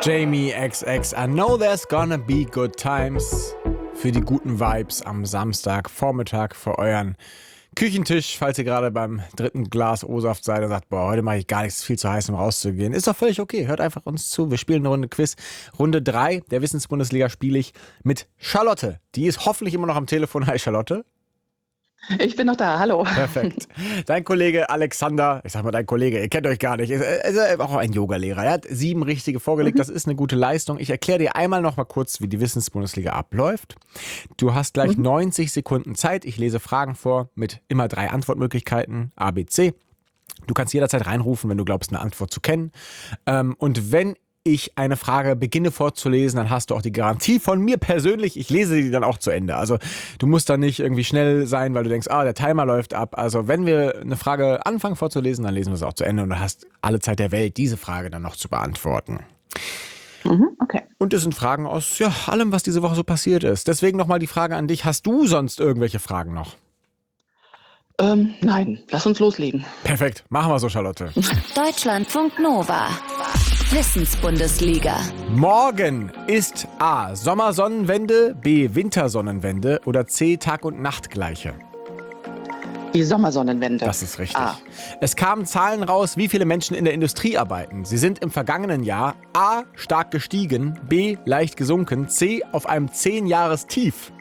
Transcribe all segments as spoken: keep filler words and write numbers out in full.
Jamie X X, I know there's gonna be good times. Für die guten Vibes am Samstagvormittag für euren Küchentisch, falls ihr gerade beim dritten Glas O-Saft seid und sagt, boah, heute mache ich gar nichts, viel zu heiß, um rauszugehen. Ist doch völlig okay, hört einfach uns zu. Wir spielen eine Runde Quiz. Runde drei der Wissensbundesliga spiele ich mit Charlotte. Die ist hoffentlich immer noch am Telefon. Hi Charlotte. Ich bin noch da, hallo. Perfekt. Dein Kollege Alexander, ich sag mal dein Kollege, ihr kennt euch gar nicht, ist, ist auch ein Yogalehrer. Er hat sieben richtige vorgelegt, das ist eine gute Leistung. Ich erkläre dir einmal noch mal kurz, wie die Wissensbundesliga abläuft. Du hast gleich mhm. neunzig Sekunden Zeit. Ich lese Fragen vor mit immer drei Antwortmöglichkeiten, A, B, C. Du kannst jederzeit reinrufen, wenn du glaubst, eine Antwort zu kennen. Und wenn ich eine Frage beginne vorzulesen, dann hast du auch die Garantie von mir persönlich, ich lese die dann auch zu Ende. Also du musst dann nicht irgendwie schnell sein, weil du denkst, ah, der Timer läuft ab. Also wenn wir eine Frage anfangen vorzulesen, dann lesen wir es auch zu Ende und du hast alle Zeit der Welt, diese Frage dann noch zu beantworten. Mhm, okay. Und es sind Fragen aus ja, allem, was diese Woche so passiert ist. Deswegen nochmal die Frage an dich, hast du sonst irgendwelche Fragen noch? Ähm, nein, lass uns loslegen. Perfekt, machen wir so, Charlotte. Deutschlandfunk Nova. Wissensbundesliga. Morgen ist A. Sommersonnenwende, B. Wintersonnenwende oder C. Tag- und Nachtgleiche. Die Sommersonnenwende. Das ist richtig. A. Es kamen Zahlen raus, wie viele Menschen in der Industrie arbeiten. Sie sind im vergangenen Jahr A. stark gestiegen, B. leicht gesunken, C. auf einem zehn-Jahres-Tief.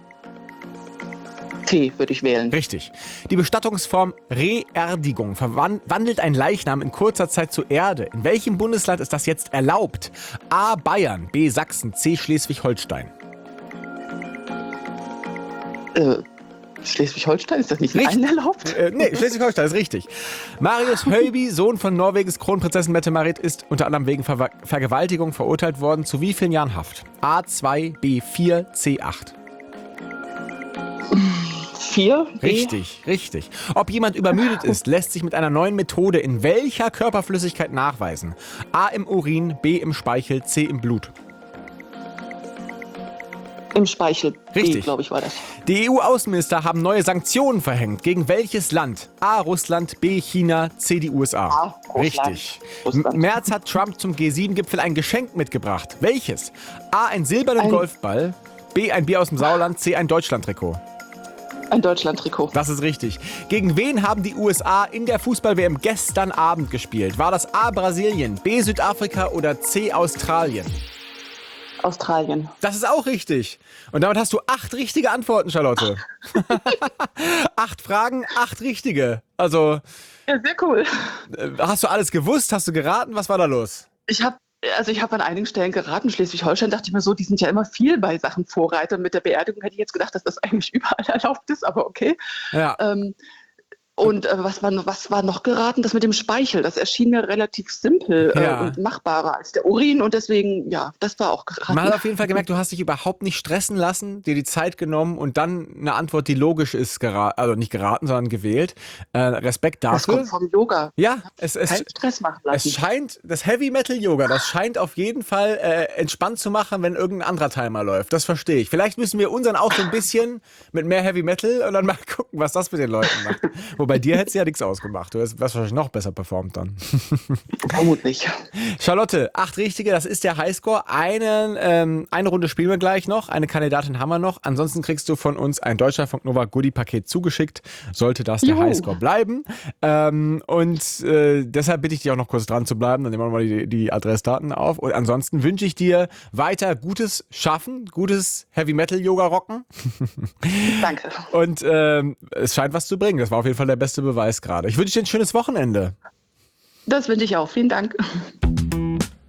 C würde ich wählen. Richtig. Die Bestattungsform Reerdigung verwandelt ein Leichnam in kurzer Zeit zu Erde. In welchem Bundesland ist das jetzt erlaubt? A. Bayern, B. Sachsen, C. Schleswig-Holstein. Äh, Schleswig-Holstein, ist das nicht in allen erlaubt? Äh, nee, Schleswig-Holstein ist richtig. Marius Höyby, Sohn von Norwegens Kronprinzessin Mette-Marit, ist unter anderem wegen Ver- Vergewaltigung verurteilt worden. Zu wie vielen Jahren Haft? A. zwei, B. vier, C. acht. Vier? Richtig, richtig. Ob jemand übermüdet ist, lässt sich mit einer neuen Methode in welcher Körperflüssigkeit nachweisen? A. im Urin, B. im Speichel, C. im Blut. Im Speichel. Richtig. glaube ich, war das. Die E U-Außenminister haben neue Sanktionen verhängt. Gegen welches Land? A. Russland, B. China, C. die U S A. A. Russland. Richtig. Russland. M- März hat Trump zum G sieben Gipfel ein Geschenk mitgebracht. Welches? A. einen silbernen Ein- Golfball, B. ein Bier aus dem Sauerland, C. ein Deutschland-Trikot. Ein Deutschland-Trikot. Das ist richtig. Gegen wen haben die U S A in der Fußball-W M gestern Abend gespielt? War das A. Brasilien, B. Südafrika oder C. Australien? Australien. Das ist auch richtig. Und damit hast du acht richtige Antworten, Charlotte. acht Fragen, acht richtige. Also, Ja, sehr cool. äh, hast du alles gewusst? Hast du geraten? Was war da los? Ich habe also ich habe an einigen Stellen geraten. Schleswig-Holstein dachte ich mir so, die sind ja immer viel bei Sachen Vorreiter. Und mit der Beerdigung hätte ich jetzt gedacht, dass das eigentlich überall erlaubt ist, aber okay. Ja. Ähm, und äh, was, war, was war noch geraten? Das mit dem Speichel, das erschien mir relativ simpel äh, Ja. und machbarer als der Urin. Und deswegen, ja, das war auch geraten. Man hat auf jeden Fall gemerkt, du hast dich überhaupt nicht stressen lassen, dir die Zeit genommen und dann eine Antwort, die logisch ist, gera- also nicht geraten, sondern gewählt. Äh, Respekt das dafür. kommt vom Yoga. Ja, es, es, Keinen Stress machen es lassen. scheint, das Heavy Metal Yoga, das scheint auf jeden Fall äh, entspannt zu machen, wenn irgendein anderer Timer läuft. Das verstehe ich. Vielleicht müssen wir unseren auch so ein bisschen mit mehr Heavy Metal und dann mal gucken, was das mit den Leuten macht. Wobei dir hätte es ja nichts ausgemacht. Du hast wahrscheinlich noch besser performt dann. Vermutlich. Charlotte, acht richtige, das ist der Highscore. Eine, ähm, eine Runde spielen wir gleich noch. Eine Kandidatin haben wir noch. Ansonsten kriegst du von uns ein Deutschlandfunk Nova Goodie-Paket zugeschickt. Sollte das der Juhu. Highscore bleiben. Ähm, und äh, deshalb bitte ich dich auch noch kurz dran zu bleiben. Dann nehmen wir mal die, die Adressdaten auf. Und ansonsten wünsche ich dir weiter gutes Schaffen, gutes Heavy-Metal-Yoga rocken. Danke. Und ähm, es scheint was zu bringen. Das war auf jeden Fall der beste Beweis gerade. Ich wünsche dir ein schönes Wochenende. Das wünsche ich auch. Vielen Dank.